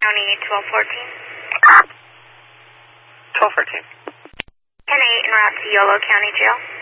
County 1214. 1214. 10-8 en route to Yolo County Jail.